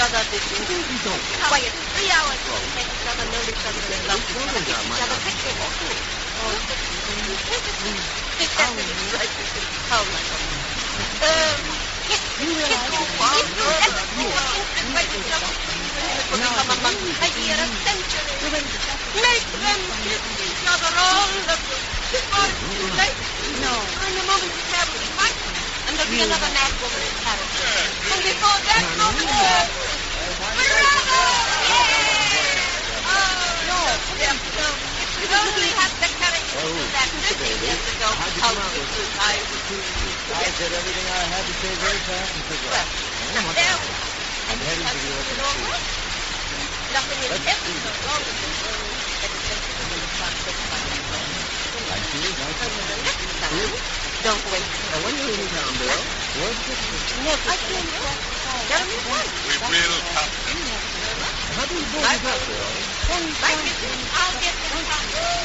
other business. Why, it's 3 hours to take each other, know each other, and love each other, each other pictures. Oh, that's right. How much? Kiss you while you're ever more interested by each other. It will become a month, a year, a century. Make them kiss each other all of them. Before it's too late. No. And the moment you have will fight. And there'll be another mad woman in Paris. And before that moment, forever! Oh, no. No. If you only had the courage to do that 30 years ago, how quickly I would do it. I said everything I had to say very fast and quickly. Well, there we are. I'm heading to the open sea. Nothing in heaven so long as the world expenses in the process by the phone. I see it. Next time, don't wait. Now, when you're in town, Bill, where's Christmas? Never. I can't go. Tell me once. We will come. How do you boys up, Bill? Like it. I'll get the top.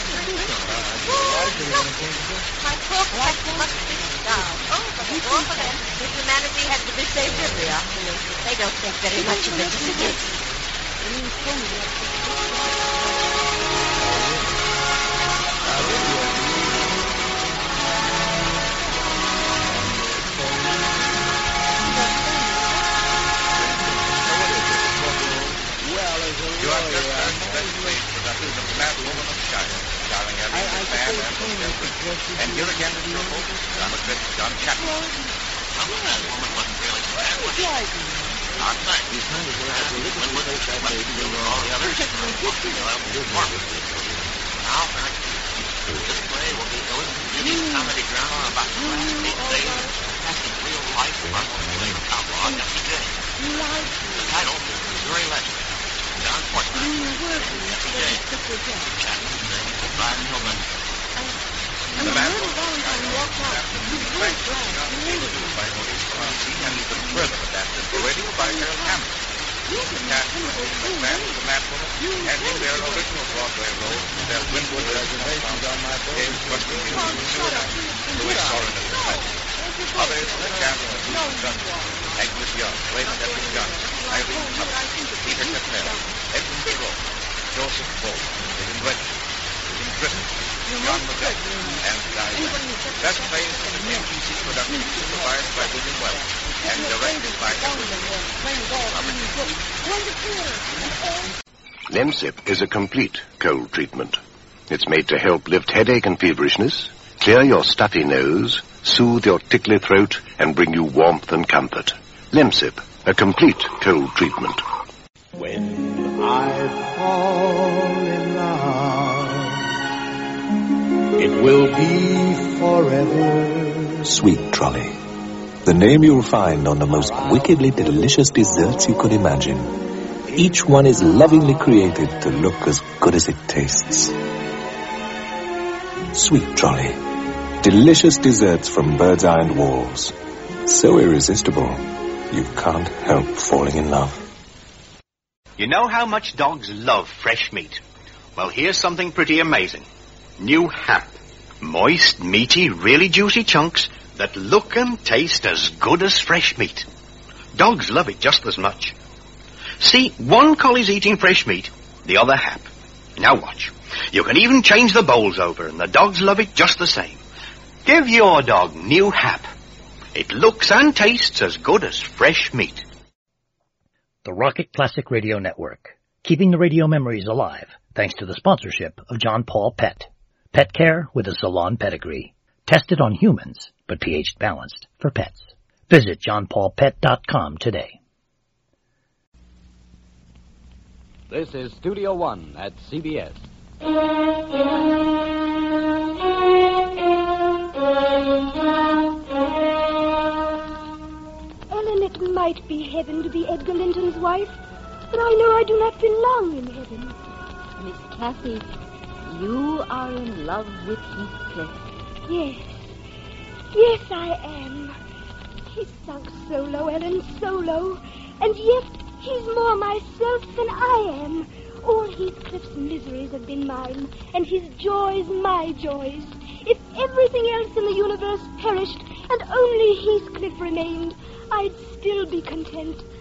My poor cat must be starved. Oh, but before for them, if humanity had to be saved every afternoon, they don't think very much of it as it is. You have just earned the best place for that is the mad woman of Shire, starring every man and Wilson. And here again is your host, John McVick, John Chapman. Some of that woman wasn't really bad, was she? Not nice. When was it that they do all the others? Now, this play will be illustrated comedy drama about the last 8 days passing real life among the late outlaw Jesse James. The title is Missouri Legend. John Portman, Jesse James, Chapman's name is Brian Hillman. The man who by Maurice Franci and even further adapted for radio by Harold Cameron. The cast includes McMahon, the Mad Woman, and in their original Broadway roles, their Winwood reservations on my James Buster Hughes, Louis Soren as the Fletch. Others in the cast include Duncan, Agnes Young, Raymond Edward Johnson, Irene Hubbard, Peter Capell, Edwin Thoreau, Joseph Bolt, William Register, William Griffith, John McGuff, and Diane. That plays in the NBC production supervised by William Wells and directed by Lemsip is a complete cold treatment. It's made to help lift headache and feverishness, clear your stuffy nose, soothe your tickly throat, and bring you warmth and comfort. Lemsip, a complete cold treatment. When I fall in love, it will be forever. Sweet Trolley, the name you'll find on the most wickedly delicious desserts you could imagine. Each one is lovingly created to look as good as it tastes. Sweet Trolley, delicious desserts from Bird's Eye and Walls. So irresistible, you can't help falling in love. You know how much dogs love fresh meat? Well, here's something pretty amazing. New Hap. Moist, meaty, really juicy chunks that look and taste as good as fresh meat. Dogs love it just as much. See, one collie's eating fresh meat, the other Hap. Now watch. You can even change the bowls over, and the dogs love it just the same. Give your dog New Hap. It looks and tastes as good as fresh meat. The Rocket Classic Radio Network, keeping the radio memories alive, thanks to the sponsorship of John Paul Pet. Pet care with a salon pedigree. Tested on humans, but pH balanced for pets. Visit johnpaulpet.com today. This is Studio One at CBS. Ellen, it might be heaven to be Edgar Linton's wife, but I know I do not belong in heaven. Miss Kathy, you are in love with Heathcliff. Yes. Yes, I am. He's sunk so low, Ellen, so low. And yet he's more myself than I am. All Heathcliff's miseries have been mine, and his joys my joys. If everything else in the universe perished, and only Heathcliff remained, I'd still be content.